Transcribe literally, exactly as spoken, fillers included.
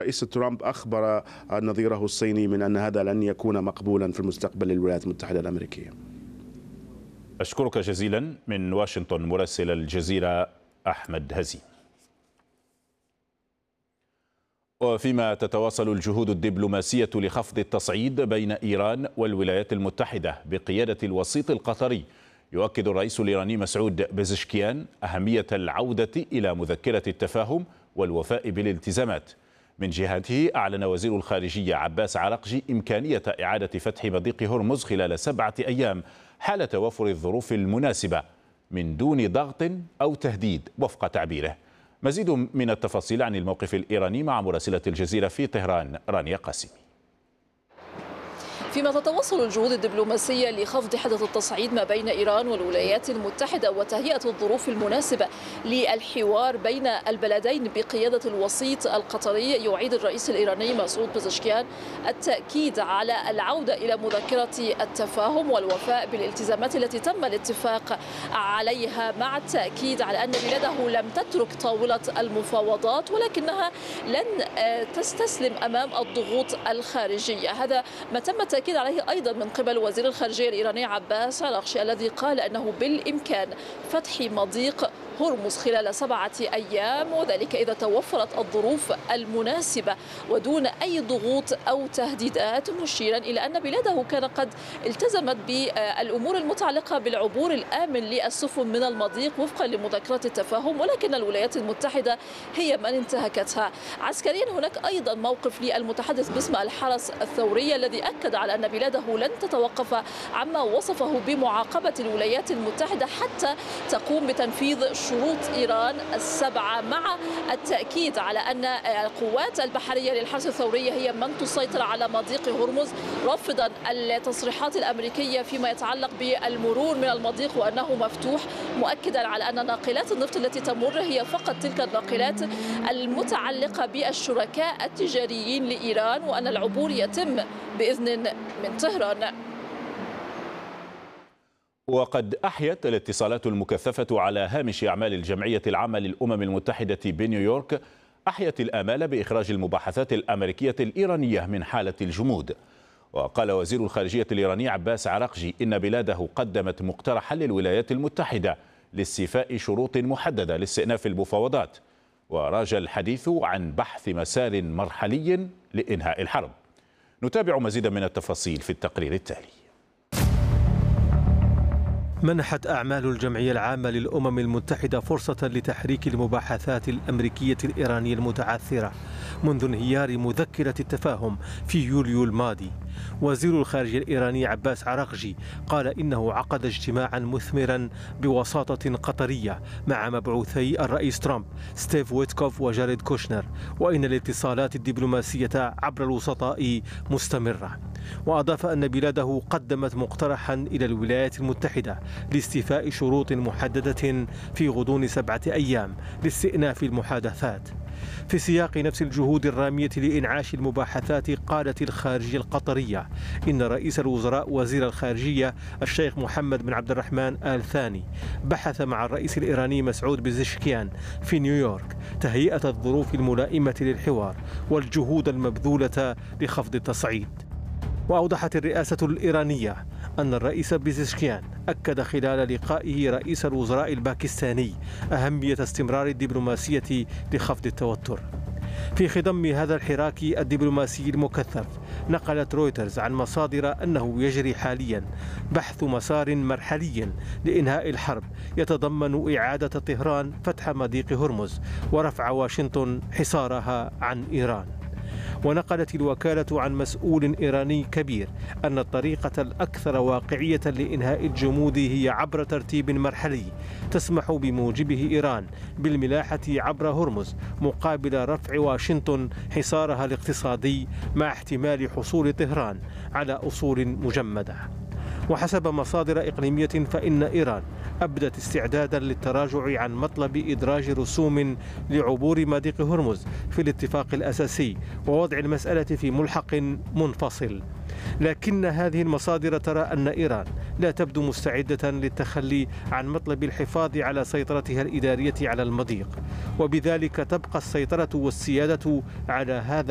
رئيس ترامب أخبر نظيره الصيني من أن هذا لن يكون مقبولا في المستقبل للولايات المتحدة الأمريكية. أشكرك جزيلا من واشنطن مراسل الجزيرة أحمد هزيم. وفيما تتواصل الجهود الدبلوماسية لخفض التصعيد بين إيران والولايات المتحدة بقيادة الوسيط القطري، يؤكد الرئيس الإيراني مسعود بزشكيان أهمية العودة إلى مذكرة التفاهم والوفاء بالالتزامات. من جهته أعلن وزير الخارجية عباس عراقجي إمكانية إعادة فتح مضيق هرمز خلال سبعة أيام حال توافر الظروف المناسبة من دون ضغط أو تهديد وفق تعبيره. مزيد من التفاصيل عن الموقف الإيراني مع مراسلة الجزيرة في طهران رانيا قاسمي. فيما تتواصل الجهود الدبلوماسية لخفض حدث التصعيد ما بين إيران والولايات المتحدة وتهيئة الظروف المناسبة للحوار بين البلدين بقيادة الوسيط القطري، يعيد الرئيس الإيراني مسعود بزشكيان التأكيد على العودة إلى مذكرة التفاهم والوفاء بالالتزامات التي تم الاتفاق عليها، مع التأكيد على أن بلاده لم تترك طاولة المفاوضات ولكنها لن تستسلم أمام الضغوط الخارجية. هذا ما تم التأكيد عليه أيضا من قبل وزير الخارجية الإيراني عباس عراقجي الذي قال أنه بالإمكان فتح مضيق هرمز خلال سبعة أيام، وذلك إذا توفرت الظروف المناسبة ودون أي ضغوط أو تهديدات، مشيرا إلى أن بلاده كان قد التزمت بالأمور المتعلقة بالعبور الآمن للسفن من المضيق وفقا لمذكرة التفاهم، ولكن الولايات المتحدة هي من انتهكتها. عسكريا هناك أيضا موقف للمتحدث باسم الحرس الثوري الذي أكد على أن بلاده لن تتوقف عما وصفه بمعاقبة الولايات المتحدة حتى تقوم بتنفيذ شروط إيران السبعة، مع التأكيد على أن القوات البحرية للحرس الثورية هي من تسيطر على مضيق هرمز، رافضا التصريحات الأمريكية فيما يتعلق بالمرور من المضيق وأنه مفتوح، مؤكدا على أن ناقلات النفط التي تمر هي فقط تلك الناقلات المتعلقة بالشركاء التجاريين لإيران، وأن العبور يتم بإذن من طهران. وقد أحيت الاتصالات المكثفة على هامش أعمال الجمعية العامة للأمم المتحدة بنيويورك أحيت الآمال بإخراج المباحثات الأمريكية الإيرانية من حالة الجمود. وقال وزير الخارجية الإيراني عباس عراقجي إن بلاده قدمت مقترحا للولايات المتحدة لاستيفاء شروط محددة لاستئناف المفاوضات، وراجع الحديث عن بحث مسار مرحلي لإنهاء الحرب. نتابع مزيدا من التفاصيل في التقرير التالي. منحت أعمال الجمعية العامة للأمم المتحدة فرصة لتحريك المباحثات الأمريكية الإيرانية المتعثرة منذ انهيار مذكرة التفاهم في يوليو الماضي. وزير الخارجية الإيراني عباس عراقجي قال إنه عقد اجتماعا مثمرا بوساطة قطرية مع مبعوثي الرئيس ترامب ستيف ويتكوف وجاريد كوشنر، وإن الاتصالات الدبلوماسية عبر الوسطاء مستمرة. وأضاف أن بلاده قدمت مقترحا إلى الولايات المتحدة لاستيفاء شروط محددة في غضون سبعة أيام لاستئناف المحادثات. في سياق نفس الجهود الرامية لإنعاش المباحثات، قالت الخارجية القطرية إن رئيس الوزراء وزير الخارجية الشيخ محمد بن عبد الرحمن آل ثاني بحث مع الرئيس الإيراني مسعود بزشكيان في نيويورك تهيئة الظروف الملائمة للحوار والجهود المبذولة لخفض التصعيد. وأوضحت الرئاسة الإيرانية أن الرئيس بزشكيان أكد خلال لقائه رئيس الوزراء الباكستاني أهمية استمرار الدبلوماسية لخفض التوتر. في خضم هذا الحراك الدبلوماسي المكثف، نقلت رويترز عن مصادر أنه يجري حاليا بحث مسار مرحلي لإنهاء الحرب يتضمن إعادة طهران فتح مضيق هرمز ورفع واشنطن حصارها عن إيران. ونقلت الوكالة عن مسؤول إيراني كبير أن الطريقة الأكثر واقعية لإنهاء الجمود هي عبر ترتيب مرحلي تسمح بموجبه إيران بالملاحة عبر هرمز مقابل رفع واشنطن حصارها الاقتصادي مع احتمال حصول طهران على أصول مجمدة. وحسب مصادر إقليمية فإن إيران أبدت استعدادا للتراجع عن مطلب إدراج رسوم لعبور مضيق هرمز في الاتفاق الأساسي ووضع المسألة في ملحق منفصل. لكن هذه المصادر ترى أن إيران لا تبدو مستعدة للتخلي عن مطلب الحفاظ على سيطرتها الإدارية على المضيق، وبذلك تبقى السيطرة والسيادة على هذا